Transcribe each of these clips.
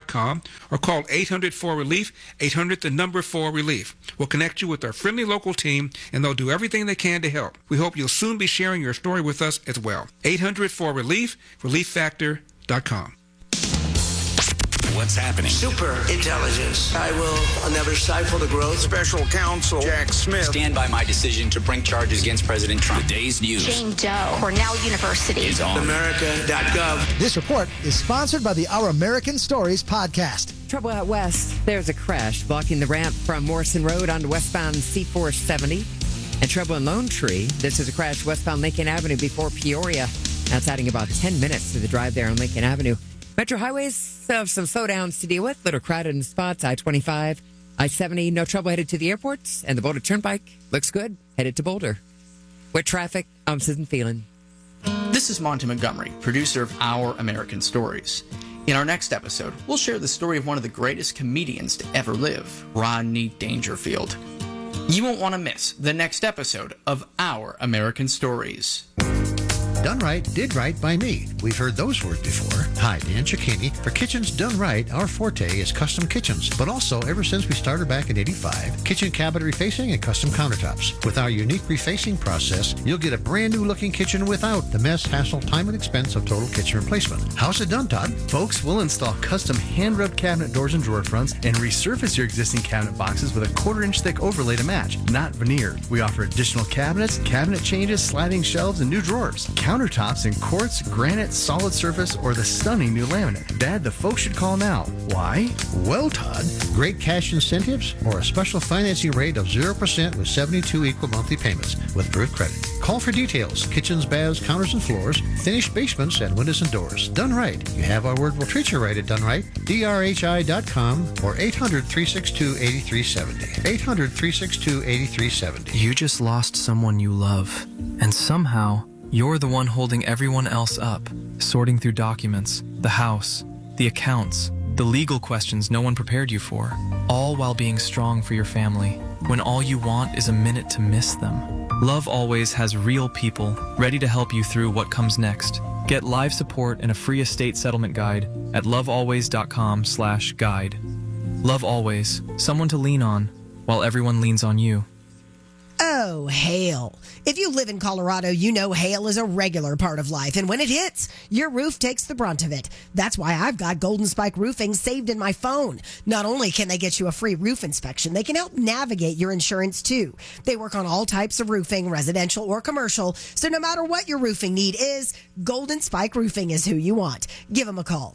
goldenspikeroofing.com or call 800-4RELIEF, 800 the number 4RELIEF. We'll connect you with our friendly local team, and they'll do everything they can to help. We hope you'll soon be sharing your story with us as well. 800-4RELIEF, ReliefFactor.com. What's happening? Super intelligence. I will never stifle the growth. Special counsel Jack Smith. Stand by my decision to bring charges against President Trump. The day's news. Jane Doe, Cornell University. Is on. America.gov. This report is sponsored by the Our American Stories podcast. Trouble out west. There's a crash blocking the ramp from Morrison Road onto westbound C470. And trouble in Lone Tree. This is a crash westbound Lincoln Avenue before Peoria. That's adding about 10 minutes to the drive there on Lincoln Avenue. Metro highways have some slowdowns to deal with. Little crowded in spots. I-25, I-70, no trouble headed to the airports. And the Boulder Turnpike looks good, headed to Boulder. With traffic, I'm Susan Phelan. This is Monty Montgomery, producer of Our American Stories. In our next episode, we'll share the story of one of the greatest comedians to ever live, Rodney Dangerfield. You won't want to miss the next episode of Our American Stories. Done right, did right by me. We've heard those words before. Hi, Dan Cicchini. For Kitchens Done Right, our forte is custom kitchens. But also, ever since we started back in '85, kitchen cabinet refacing and custom countertops. With our unique refacing process, you'll get a brand new looking kitchen without the mess, hassle, time, and expense of total kitchen replacement. How's it done, Todd? Folks, we'll install custom hand-rubbed cabinet doors and drawer fronts and resurface your existing cabinet boxes with a 1/4-inch thick overlay to match, not veneer. We offer additional cabinets, cabinet changes, sliding shelves, and new drawers. Countertops in quartz, granite, solid surface, or the stunning new laminate. Dad, the folks should call now. Why? Well, Todd, great cash incentives or a special financing rate of 0% with 72 equal monthly payments with approved credit. Call for details. Kitchens, baths, counters, and floors, finished basements, and windows and doors. Done right. You have our word. We'll treat you right at Done Right. DRHI.com or 800-362-8370. 800-362-8370. You just lost someone you love, and somehow you're the one holding everyone else up, sorting through documents, the house, the accounts, the legal questions no one prepared you for, all while being strong for your family, when all you want is a minute to miss them. Love Always has real people ready to help you through what comes next. Get live support and a free estate settlement guide at lovealways.com/guide. Love Always, someone to lean on while everyone leans on you. Oh, hail. If you live in Colorado, you know hail is a regular part of life. And when it hits, your roof takes the brunt of it. That's why I've got Golden Spike Roofing saved in my phone. Not only can they get you a free roof inspection, they can help navigate your insurance too. They work on all types of roofing, residential or commercial. So no matter what your roofing need is, Golden Spike Roofing is who you want. Give them a call,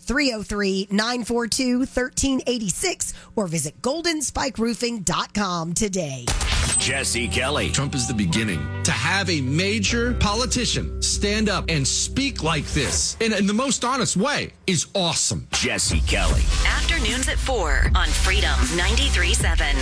303-942-1386, or visit goldenspikeroofing.com today. Jesse Kelly. Trump is the beginning. To have a major politician stand up and speak like this in the most honest way is awesome. Jesse Kelly. Afternoons at 4 on Freedom 93.7.